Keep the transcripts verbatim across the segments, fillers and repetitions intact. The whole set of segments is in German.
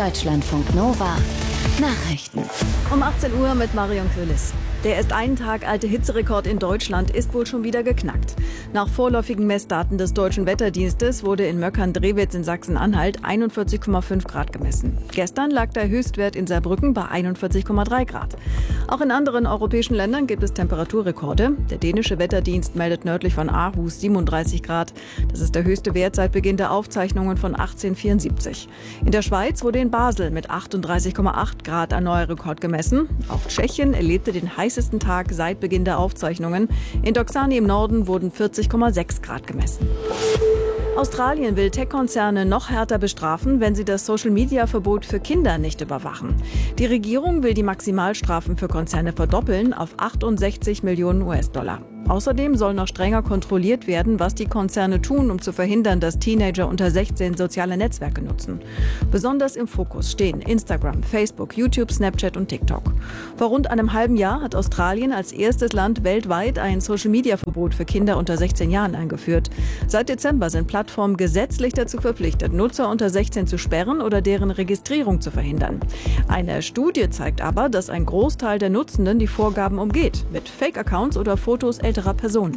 Deutschlandfunk Nova Nachrichten. Um achtzehn Uhr mit Marion Köhlis. Der erst einen Tag alte Hitzerekord in Deutschland ist wohl schon wieder geknackt. Nach vorläufigen Messdaten des Deutschen Wetterdienstes wurde in Möckern-Drewitz in Sachsen-Anhalt einundvierzig Komma fünf Grad gemessen. Gestern lag der Höchstwert in Saarbrücken bei einundvierzig Komma drei Grad. Auch in anderen europäischen Ländern gibt es Temperaturrekorde. Der dänische Wetterdienst meldet nördlich von Aarhus siebenunddreißig Grad. Das ist der höchste Wert seit Beginn der Aufzeichnungen von achtzehnhundertvierundsiebzig. In der Schweiz wurde in Basel mit achtunddreißig Komma acht Grad ein neuer Rekord gemessen. Auch Tschechien erlebte den heißesten Tag seit Beginn der Aufzeichnungen. In Doksani im Norden wurden vierzig Komma sechs Grad gemessen. Australien will Tech-Konzerne noch härter bestrafen, wenn sie das Social-Media-Verbot für Kinder nicht überwachen. Die Regierung will die Maximalstrafen für Konzerne verdoppeln auf achtundsechzig Millionen US-Dollar. Außerdem soll noch strenger kontrolliert werden, was die Konzerne tun, um zu verhindern, dass Teenager unter sechzehn soziale Netzwerke nutzen. Besonders im Fokus stehen Instagram, Facebook, YouTube, Snapchat und TikTok. Vor rund einem halben Jahr hat Australien als erstes Land weltweit ein Social-Media-Verbot für Kinder unter sechzehn Jahren eingeführt. Seit Dezember sind Plattformen gesetzlich dazu verpflichtet, Nutzer unter sechzehn zu sperren oder deren Registrierung zu verhindern. Eine Studie zeigt aber, dass ein Großteil der Nutzenden die Vorgaben umgeht, mit Fake-Accounts oder Fotos älterer Personen.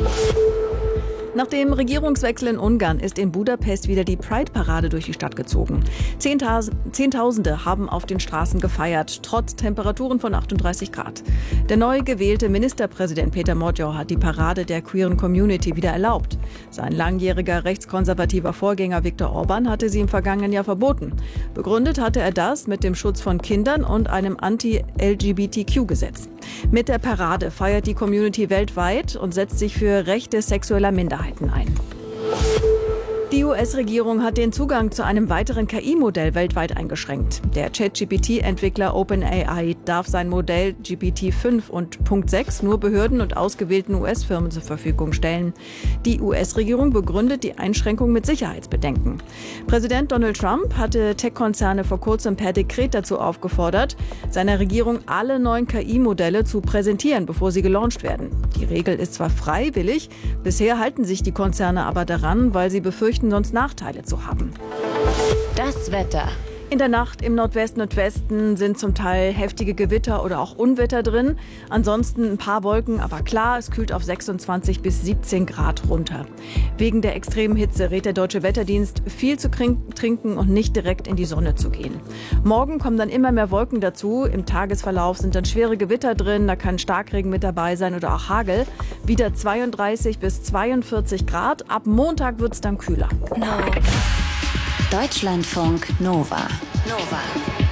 Nach dem Regierungswechsel in Ungarn ist in Budapest wieder die Pride-Parade durch die Stadt gezogen. Zehntausende haben auf den Straßen gefeiert, trotz Temperaturen von achtunddreißig Grad. Der neu gewählte Ministerpräsident Peter Magyar hat die Parade der queeren Community wieder erlaubt. Sein langjähriger rechtskonservativer Vorgänger Viktor Orban hatte sie im vergangenen Jahr verboten. Begründet hatte er das mit dem Schutz von Kindern und einem Anti-L G B T Q-Gesetz. Mit der Parade feiert die Community weltweit und setzt sich für Rechte sexueller Minderheiten ein. Die U S-Regierung hat den Zugang zu einem weiteren K I-Modell weltweit eingeschränkt. Der Chat-G P T-Entwickler OpenAI darf sein Modell G P T fünf und Punkt sechs nur Behörden und ausgewählten U S-Firmen zur Verfügung stellen. Die U S-Regierung begründet die Einschränkung mit Sicherheitsbedenken. Präsident Donald Trump hatte Tech-Konzerne vor kurzem per Dekret dazu aufgefordert, seiner Regierung alle neuen K I-Modelle zu präsentieren, bevor sie gelauncht werden. Die Regel ist zwar freiwillig, bisher halten sich die Konzerne aber daran, weil sie befürchten, sonst Nachteile zu haben. Das Wetter. In der Nacht im Nordwesten und Westen sind zum Teil heftige Gewitter oder auch Unwetter drin. Ansonsten ein paar Wolken, aber klar, es kühlt auf sechsundzwanzig bis siebzehn Grad runter. Wegen der extremen Hitze rät der Deutsche Wetterdienst, viel zu trinken und nicht direkt in die Sonne zu gehen. Morgen kommen dann immer mehr Wolken dazu. Im Tagesverlauf sind dann schwere Gewitter drin, da kann Starkregen mit dabei sein oder auch Hagel. Wieder zweiunddreißig bis zweiundvierzig Grad. Ab Montag wird es dann kühler. No. Deutschlandfunk Nova. Nova.